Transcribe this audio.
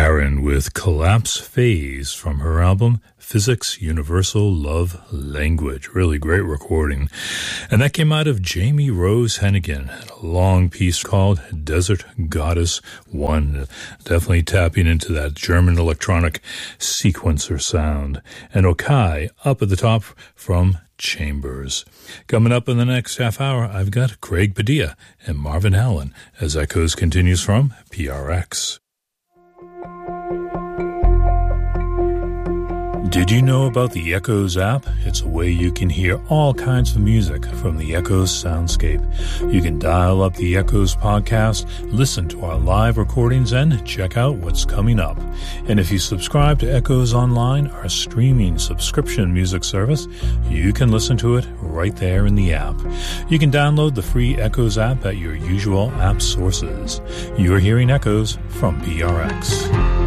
Karen with Collapse Phase from her album Physics Universal Love Language. Really great recording. And that came out of Jamie Rose Hennigan, a long piece called Desert Goddess 1. Definitely tapping into that German electronic sequencer sound. And Okai up at the top from Chambers. Coming up in the next half hour, I've got Craig Padilla and Marvin Allen as Echoes continues from PRX. Did you know about the Echoes app? It's a way you can hear all kinds of music from the Echoes soundscape. You can dial up the Echoes podcast, listen to our live recordings, and check out what's coming up. And if you subscribe to Echoes Online, our streaming subscription music service, you can listen to it right there in the app. You can download the free Echoes app at your usual app sources. You're hearing Echoes from PRX.